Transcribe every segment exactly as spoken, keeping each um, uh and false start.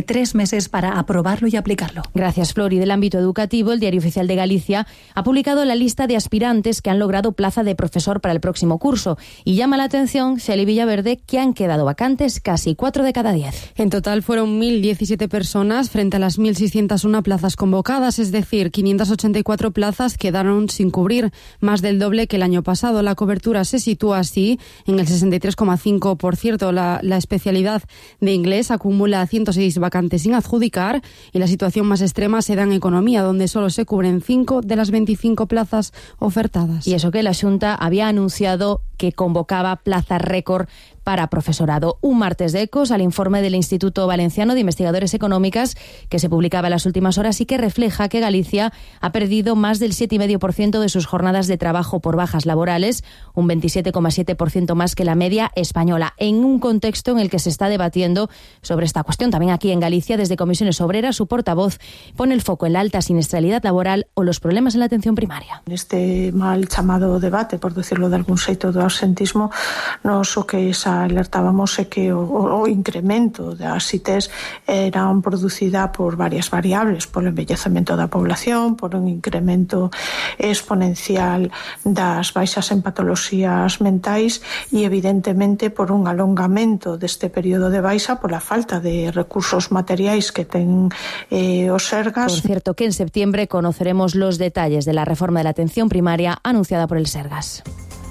tres meses para aprobarlo y aplicarlo. Gracias, Flor. Y del ámbito educativo, el Diario Oficial de Galicia ha publicado la lista de aspirantes que han logrado plaza de profesor para el próximo curso. Y llama la atención, Xeli Villaverde, que han quedado vacantes casi cuatro de cada diez. En total fueron mil diecisiete personas frente a las mil seiscientas una plazas convocadas, es decir, quinientas ochenta y cuatro plazas quedaron sin cubrir, más del doble que el año pasado. La cobertura se sitúa así en el sesenta y tres coma cinco por ciento. La, la especialidad de inglés acumula ciento seis vacantes sin adjudicar y la situación más extrema se da en economía, donde solo se cubren cinco de las veinticinco plazas ofertadas. Y eso que la Xunta había anunciado que convocaba plazas récord para profesorado. Un martes de ecos al informe del Instituto Valenciano de Investigadores Económicas que se publicaba en las últimas horas y que refleja que Galicia ha perdido más del siete coma cinco por ciento de sus jornadas de trabajo por bajas laborales, un veintisiete coma siete por ciento más que la media española, en un contexto en el que se está debatiendo sobre esta cuestión. También aquí en Galicia, desde Comisiones Obreras, su portavoz pone el foco en la alta siniestralidad laboral o los problemas en la atención primaria. Neste mal chamado debate, por decirlo de algún xeito, do absentismo, nos o que esa alertábamos é que o, o incremento das I T s eran producida por varias variables, polo envellecemento da población, por un incremento exponencial das baixas en patoloxías mentais e evidentemente por un alongamento deste período de baixa pola falta de recursos materiais que ten eh, os Sergas. Por cierto que en septiembre conoceremos los detalles de la reforma de la atención primaria anunciada por el Sergas.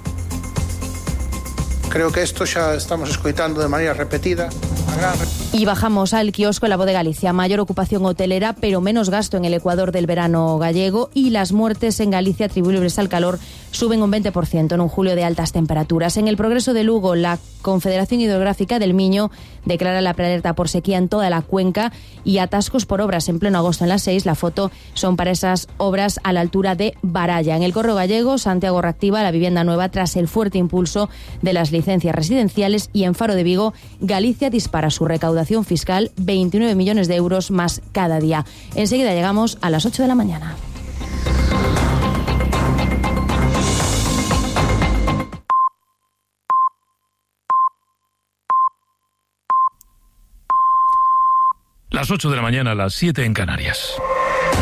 Creo que esto xa estamos escoitando de maneira repetida. Y bajamos al kiosco en La Voz de Galicia. Mayor ocupación hotelera, pero menos gasto en el Ecuador del verano gallego, y las muertes en Galicia atribuibles al calor suben un veinte por ciento en un julio de altas temperaturas. En el Progreso de Lugo, la Confederación Hidrográfica del Miño declara la prealerta por sequía en toda la cuenca y atascos por obras en pleno agosto en las seis. La foto son para esas obras a la altura de Baralla. En el Correo Gallego, Santiago reactiva la vivienda nueva tras el fuerte impulso de las licencias residenciales, y en Faro de Vigo, Galicia dispara su recaudación fiscal veintinueve millones de euros más cada día. Enseguida llegamos a las ocho de la mañana. Las ocho de la mañana, las siete en Canarias.